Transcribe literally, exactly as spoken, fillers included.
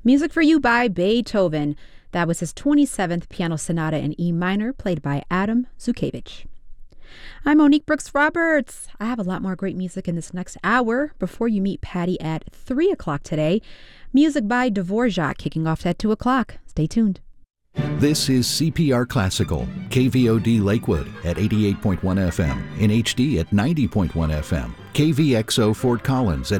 Music for You by Beethoven. That was his twenty-seventh Piano Sonata in E minor, played by Adam Zukevich. I'm Monique Brooks Roberts. I have a lot more great music in this next hour before you meet Patty at three o'clock today. Music by Dvorak kicking off at two o'clock. Stay tuned. This is C P R Classical, K V O D Lakewood at eighty-eight point one F M, in H D at ninety point one F M, K V X O Fort Collins at